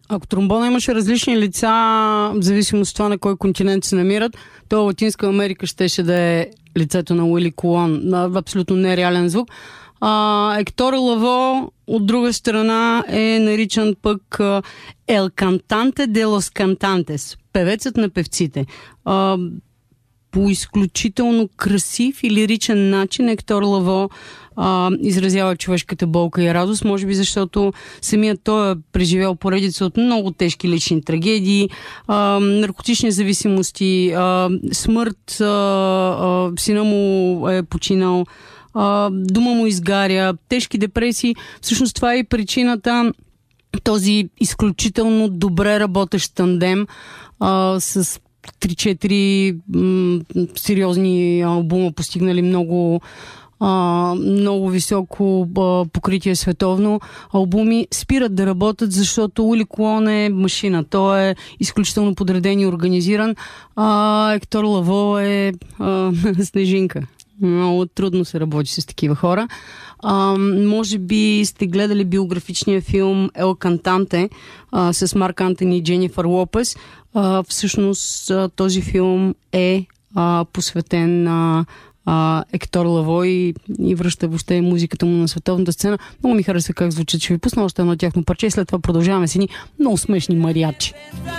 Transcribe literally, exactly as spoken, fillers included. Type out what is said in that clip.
Ако тромбона имаше различни лица, в зависимост от това на кой континент се намират, то Латинска Америка щеше да е лицето на Уили Колон. Абсолютно нереален звук. А, Ектор Лаво, от друга страна, е наричан пък El Cantante de los Cantantes, певецът на певците. А, по изключително красив и лиричен начин Ектор Лаво а, изразява човешката болка и радост, може би защото самият той е преживял поредица от много тежки лични трагедии, а, наркотични зависимости, а, смърт, а, а, сина му е починал, а, дома му изгаря, тежки депресии. Всъщност това е и причината този изключително добре работещ тандем а, с три-четири м- сериозни албума, постигнали много, а, много високо а, покритие световно албуми, спират да работят, защото Уили Колон е машина. Той е изключително подреден и организиран, а Ектор Лаво е а, снежинка. Много трудно се работи с такива хора. А, може би сте гледали биографичния филм El Cantante а, с Марк Антони и Дженифър Лопес. А, всъщност а, този филм е а, посветен на а, Ектор Лаво и, и връща въобще музиката му на световната сцена. Много ми хареса как звучи. Ще ви пусна още едно тяхно парче и след това продължаваме с едни много смешни мариачи.